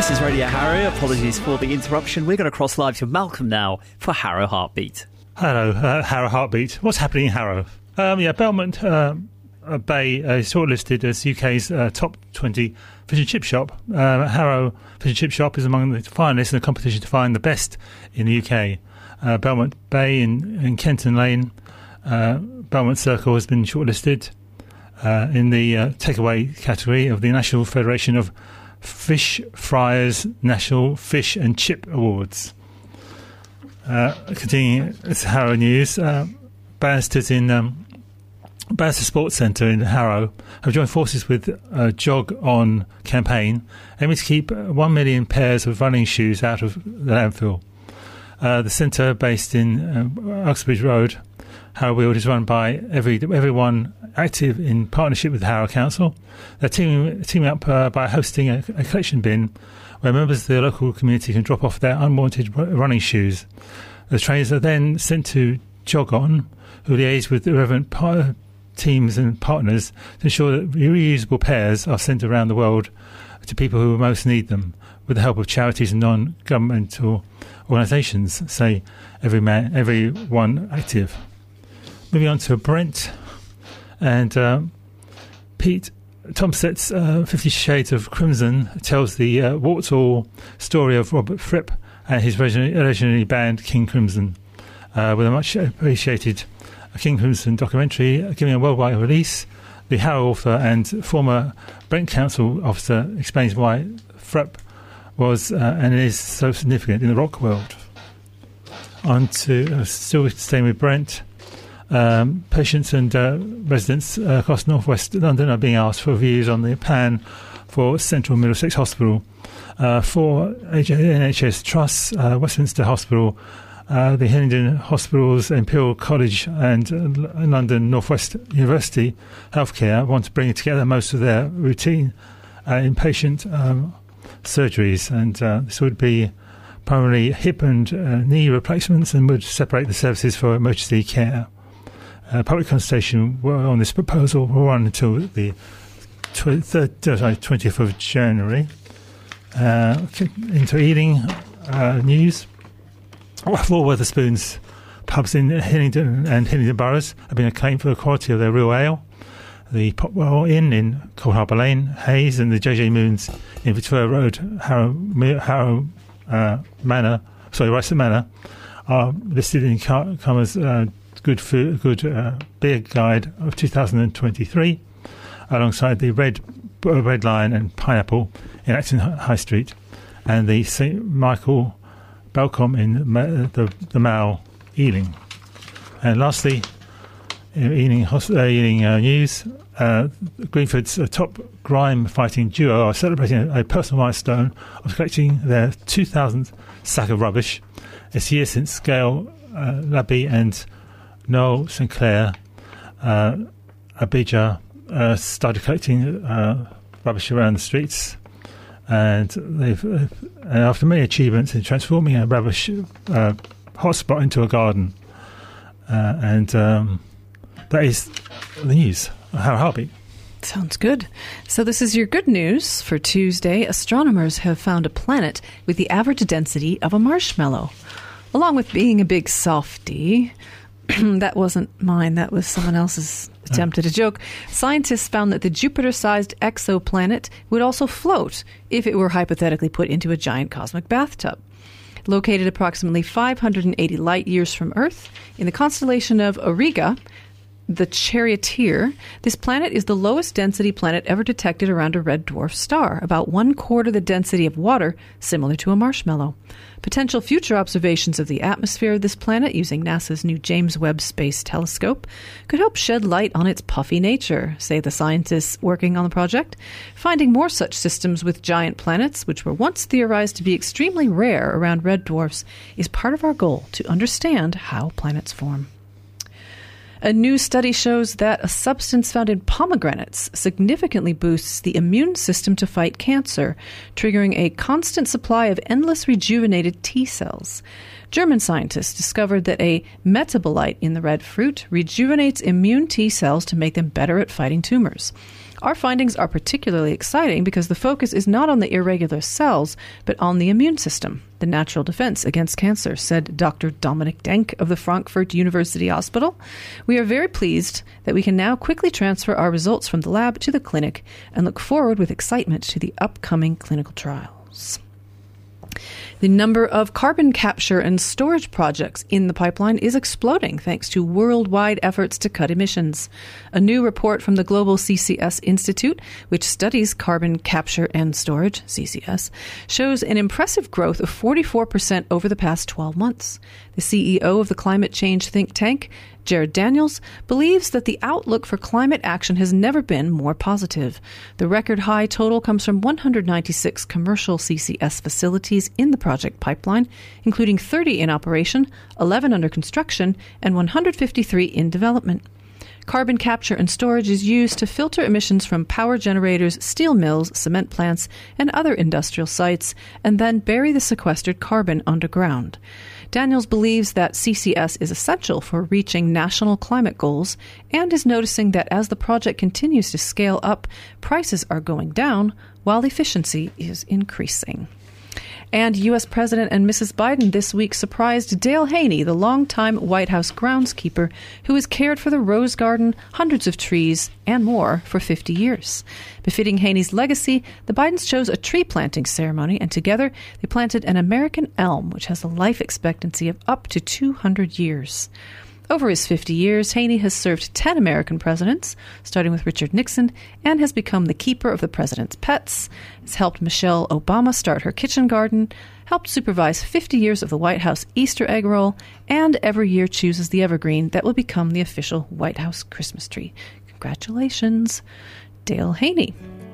This is Radio Harrow. Apologies for the interruption. We're going to cross live to Malcolm now for Harrow Heartbeat. Hello, Harrow Heartbeat. What's happening in Harrow? Belmont Bay is shortlisted as UK's top 20 fish and chip shop. Harrow Fish and Chip Shop is among the finalists in a competition to find the best in the UK. Belmont Bay in Kenton Lane, Belmont Circle has been shortlisted in the takeaway category of the National Federation of Fish Fryers National Fish and Chip Awards. Continuing with Harrow News, Barristers in Barrister Sports Centre in Harrow have joined forces with a Jog On campaign aiming to keep 1 million pairs of running shoes out of the landfill. The centre, based in Uxbridge Road, Harrow Weald, is run by everyone active in partnership with the Harrow Council. They're teaming up by hosting a collection bin where members of the local community can drop off their unwanted running shoes. The trainers are then sent to Jog On, who liaise with the relevant teams and partners to ensure that reusable pairs are sent around the world to people who most need them, with the help of charities and non-governmental organisations, say everyone active. Moving on to Brent and Pete Tomset's 50 Shades of Crimson tells the warts-all story of Robert Fripp and his legendary band King Crimson, with a much appreciated King Crimson documentary giving a worldwide release. The Harrow author and former Brent Council officer explains why Fripp was and is so significant in the rock world. On to still staying with Brent. Patients and residents across northwest London are being asked for views on the plan for Central Middlesex Hospital. For NHS Trusts, Westminster Hospital, the Hillingdon Hospitals, Imperial College and London Northwest University Healthcare want to bring together most of their routine inpatient surgeries, and this would be primarily hip and knee replacements and would separate the services for emergency care. Public consultation on this proposal will run until the 20th of January. Into Ealing news. 4 Wetherspoons pubs in Hillingdon and Hillingdon boroughs have been acclaimed for the quality of their real ale. The Popwell Inn in Cold Harbour Lane, Hayes, and the JJ Moons in Victoria Road, Russet Manor, are listed in Karma's Good Beer Guide of 2023, alongside the Red Lion and Pineapple in Acton High Street, and the St Michael Balcom in the Mall, Ealing. And lastly, in Ealing news, Greenford's top grime-fighting duo are celebrating a personal milestone of collecting their 2,000th sack of rubbish. It's years since Gail Labby and Noel Sinclair Abijah started collecting rubbish around the streets, and they've after many achievements in transforming a rubbish hotspot into a garden, and that is the news. Harrow Heartbeat. Sounds good. So this is your good news for Tuesday. Astronomers have found a planet with the average density of a marshmallow. Along with being a big softie, that wasn't mine, that was someone else's attempt at a joke. Scientists found that the Jupiter-sized exoplanet would also float if it were hypothetically put into a giant cosmic bathtub. Located approximately 580 light years from Earth in the constellation of Auriga, the Charioteer, this planet is the lowest density planet ever detected around a red dwarf star, about 1/4 the density of water, similar to a marshmallow. Potential future observations of the atmosphere of this planet using NASA's new James Webb Space Telescope could help shed light on its puffy nature, say the scientists working on the project. Finding more such systems with giant planets, which were once theorized to be extremely rare around red dwarfs, is part of our goal to understand how planets form. A new study shows that a substance found in pomegranates significantly boosts the immune system to fight cancer, triggering a constant supply of endless rejuvenated T cells. German scientists discovered that a metabolite in the red fruit rejuvenates immune T cells to make them better at fighting tumors. Our findings are particularly exciting because the focus is not on the irregular cells, but on the immune system, the natural defense against cancer, said Dr. Dominik Denk of the Frankfurt University Hospital. We are very pleased that we can now quickly transfer our results from the lab to the clinic and look forward with excitement to the upcoming clinical trials. The number of carbon capture and storage projects in the pipeline is exploding thanks to worldwide efforts to cut emissions. A new report from the Global CCS Institute, which studies carbon capture and storage, CCS, shows an impressive growth of 44% over the past 12 months. The CEO of the climate change think tank, Jared Daniels, believes that the outlook for climate action has never been more positive. The record high total comes from 196 commercial CCS facilities in the project pipeline, including 30 in operation, 11 under construction, and 153 in development. Carbon capture and storage is used to filter emissions from power generators, steel mills, cement plants, and other industrial sites, and then bury the sequestered carbon underground. Daniels believes that CCS is essential for reaching national climate goals and is noticing that as the project continues to scale up, prices are going down while efficiency is increasing. And U.S. President and Mrs. Biden this week surprised Dale Haney, the longtime White House groundskeeper who has cared for the Rose Garden, hundreds of trees, and more for 50 years. Befitting Haney's legacy, the Bidens chose a tree planting ceremony, and together they planted an American elm, which has a life expectancy of up to 200 years. Over his 50 years, Haney has served 10 American presidents, starting with Richard Nixon, and has become the keeper of the president's pets, has helped Michelle Obama start her kitchen garden, helped supervise 50 years of the White House Easter egg roll, and every year chooses the evergreen that will become the official White House Christmas tree. Congratulations, Dale Haney.